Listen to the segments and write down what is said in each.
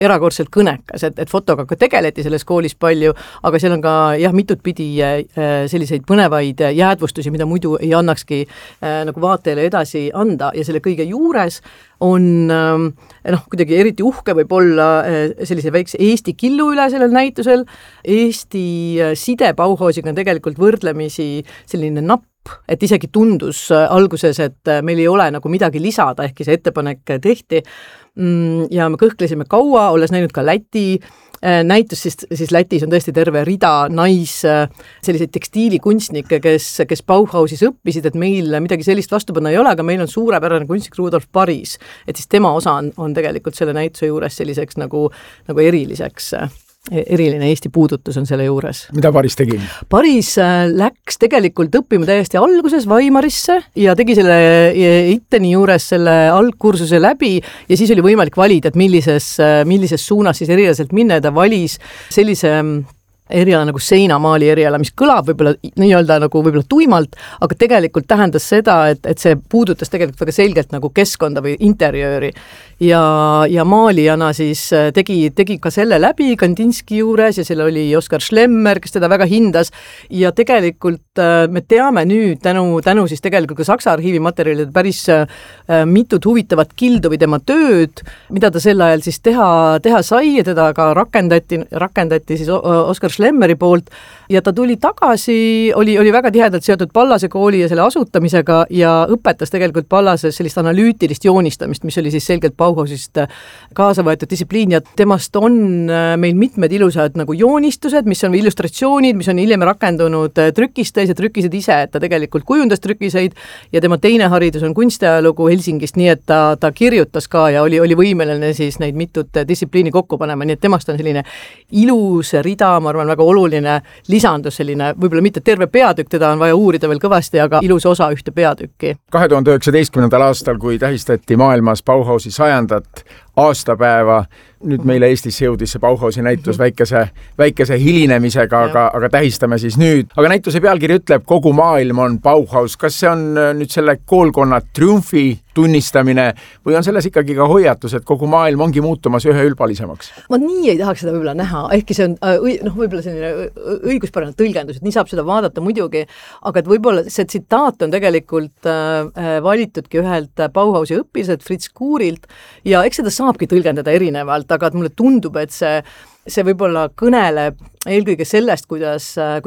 erakordselt kõnekas, et fotoga ka tegeleti selles koolis palju, aga seal on ka mitut pidi selliseid põnevaid jäädvustusi, mida muidu ei annakski nagu vaatajale edasi anda ja selle kõige juures on kuidagi eriti uhke võib olla sellise väikse Eesti killu üle sellel näitusel. Eesti side Bauhausiga on tegelikult võrdlemisi selline napp, et isegi tundus alguses, et meil ei ole nagu midagi lisada, ehkki see ettepanek tehti. Ja me kõhklesime kaua, olles näinud ka Läti näitus, siis Lätis on tõesti terve rida selliseid tekstiilikunstnikke, kes Bauhausis õppisid, et meil midagi sellist vastupanna ei ole, aga meil on suurepärane kunstnik Rudolf Paris, et siis tema osa on tegelikult selle näituse juures selliseks nagu eriline Eesti puudutus on selle juures. Mida Paris tegi? Paris läks tegelikult õppima täiesti alguses Weimarisse ja tegi selle Itteni juures selle algkursuse läbi ja siis oli võimalik valida, et millises suunas siis erialaselt minna ja ta valis sellise eriala nagu seinamaali eriala, mis kõlab võib-olla tuimalt, aga tegelikult tähendas seda, et see puudutas tegelikult väga selgelt nagu keskkonda või interjööri. Ja maalijana siis tegi ka selle läbi Kandinski juures ja seal oli Oskar Schlemmer, kes teda väga hindas ja tegelikult me teame nüüd tänu siis tegelikult ka Saksa arhiivi materjalide päris mitut huvitavat kildu või tema tööd, mida ta sel ajal siis teha sai ja teda ka rakendati siis Oskar Schlemmeri poolt ja ta tuli tagasi, oli väga tihedalt seotud Pallase kooli ja selle asutamisega ja õpetas tegelikult Pallases sellist analüütilist joonistamist, mis oli siis selgelt Bauhausist kaasa võetud distsipliin ja temast on meil mitmed ilusad nagu joonistused, mis on illustratsioonid, mis on hiljem rakendunud trükistes ja trükised ise, et ta tegelikult kujundas trükiseid ja tema teine haridus on kunstiajalugu Helsingist, nii et ta kirjutas ka ja oli võimeline siis neid mitut distsipliini kokku panema, nii et temast on selline ilus rida, ma arvan, väga oluline lisandus selline, võib-olla mitte terve peatükk, teda on vaja uurida veel kõvasti, aga ilus osa ühte peatükki. 2019. aastal, kui tähistati maailmas Bauhausi 100. aastapäeva, nüüd meile Eestisse jõudis see Bauhausi näitus väikese hilinemisega, aga tähistame siis nüüd. Aga näituse pealkiri ütleb, kogu maailm on Bauhaus. Kas see on nüüd selle koolkonna triumfi tunnistamine või on selles ikkagi ka hoiatus, et kogu maailm ongi muutumas üheülbalisemaks? Ma nii ei tahaks seda võib-olla näha, ehkki see on võib-olla selline õiguspärane tõlgendus, et nii saab seda vaadata muidugi, aga et võib-olla see tsitaat on tegelikult valitudki ühelt Bauhausi õppiselt Fritz Kuurilt ja eks seda saabki tõlgendada erinevalt, aga mulle tundub, et see võib-olla kõneleb eelkõige sellest, kuidas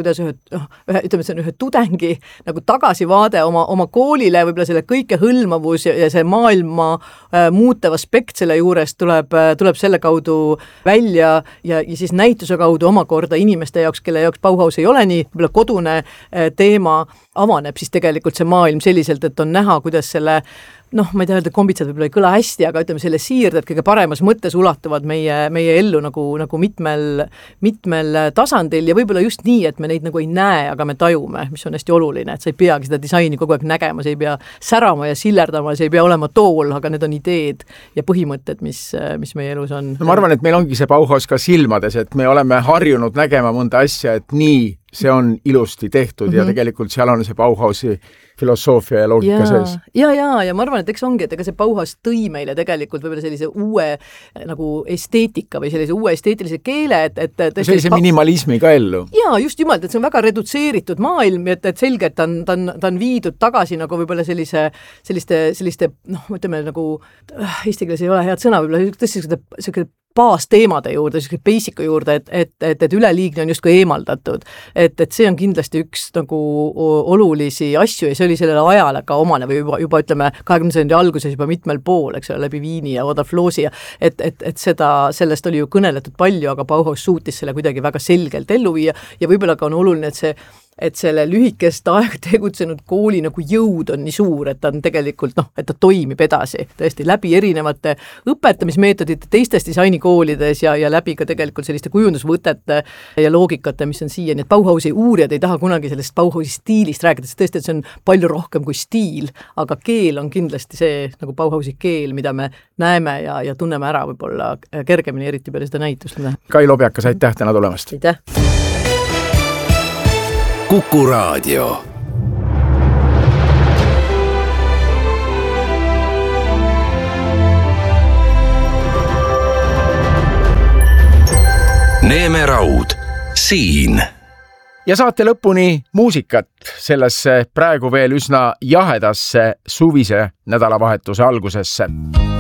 ühe tudengi nagu tagasivaade oma koolile, võib-olla selle kõikehõlmavus ja see maailma muutev aspekt selle juures tuleb selle kaudu välja ja siis näituse kaudu omakorda inimeste jaoks, kelle jaoks Bauhaus ei ole nii võib-olla kodune teema, avaneb siis tegelikult see maailm selliselt, et on näha, kuidas selle ma ei tea, kombitsad võib-olla ei kõla hästi, aga ütleme selle siirded kõige paremas mõttes ulatuvad meie ellu nagu mitmel tasandil ja võib-olla just nii, et me neid nagu ei näe, aga me tajume, mis on hästi oluline, et sa ei peagi seda disaini kogu aeg nägema, sa ei pea särama ja sillerdama, sa ei pea olema tool, aga need on ideed ja põhimõtted, mis meie elus on. Ma arvan, et meil ongi see Bauhaus ka silmades, et me oleme harjunud nägema mõnda asja, et nii see on ilusti tehtud ja tegelikult seal on see Bauhausi filosoofia ja loogika sees. Ja ma arvan, et eks ongi, et ega see Bauhaus tõi meile tegelikult võib-olla sellise uue nagu esteetika või sellise uue esteetilise keele, et sellise minimalismi ka ellu. Ja just jumalt, et see on väga redutseeritud maailm, et selge, et ta on viidud tagasi nagu võib-olla selliste ütleme nagu eesti keeles ei ole head sõna, võib-olla tõesti baasteemade juurde, basicu juurde, et üleliigne on justkui eemaldatud. Et see on kindlasti üks nagu olulisi asju ja see oli sellele ajale ka omane või juba ütleme 20. sajandi alguses juba mitmel pool, eks ole, läbi Viini ja Oda Floosi, et sellest oli ju kõneletud palju, aga Bauhaus suutis selle kuidagi väga selgelt ellu viia ja võib-olla ka on oluline, et selle lühikest aeg tegutsenud kooli nagu jõud on nii suur, et ta on tegelikult, et ta toimib edasi tõesti läbi erinevate õpetamismeetodite teistes disainikoolides ja läbi ka tegelikult selliste kujundusvõtete ja loogikate, mis on siia, nii et Bauhausi uurijad ei taha kunagi sellest Bauhausi stiilist rääkida, sest tõesti, et see on palju rohkem kui stiil, aga keel on kindlasti see nagu Bauhausi keel, mida me näeme ja tunneme ära võib-olla kergemini, eriti peale seda näitust. Kai Lobjakas, aitäh täna tulemast! Aitäh! Kuku Raadio. Neeme Raud, siin. Ja saate lõpuni muusikat sellesse praegu veel üsna jahedasse suvise nädalavahetuse algusesse.